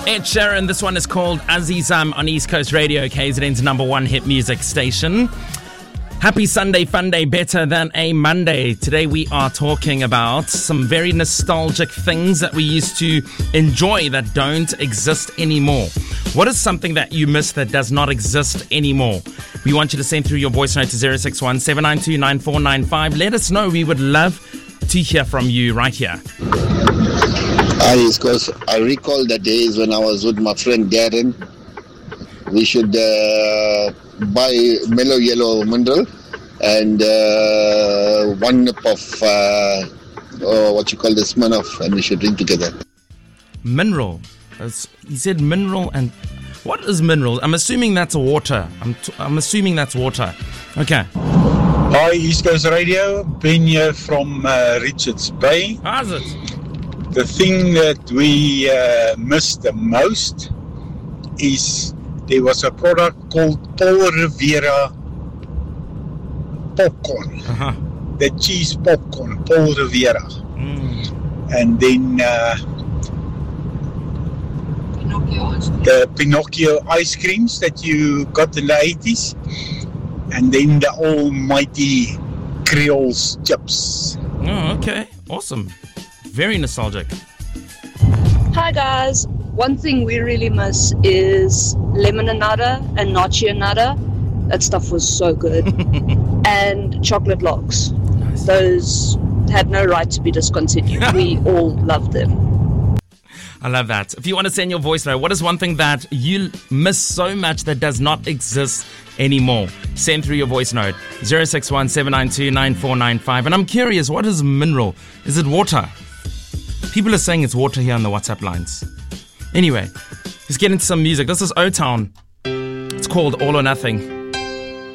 Ed Sheeran, this one is called Azizam on East Coast Radio, KZN's number one hit music station. Happy Sunday, fun day, better than a Monday. Today we are talking about some very nostalgic things that we used to enjoy that don't exist anymore. What is something that you miss that does not exist anymore? We want you to send through your voice note to 061 792 9495. Let us know. We would love to hear from you right here. Yes, because I recall the days when I was with my friend Darren. We should buy mellow yellow mineral and one nip of what you call the Smirnoff, and we should drink together. Mineral. He said mineral, and what is mineral? I'm assuming that's water. I'm assuming that's water. Okay. Hi, East Coast Radio. Ben here from Richards Bay. How's it? The thing that we miss the most is there was a product called Paul Rivera popcorn. Uh-huh. The cheese popcorn, Paul Rivera. And then the Pinocchio ice creams that you got in the 80s. And then the almighty Creole's chips. Oh, okay. Awesome. Very nostalgic. Hi guys. One thing we really miss is lemonade and nacho. That stuff was so good. And chocolate logs. Nice. Those had no right to be discontinued. We all loved them. I love that. If you want to send your voice note, what is one thing that you miss so much that does not exist anymore? Send through your voice note 061 792 9495. And I'm curious, what is mineral? Is it water? People are saying it's water here on the WhatsApp lines. Anyway, let's get into some music. This is O-Town. It's called All or Nothing.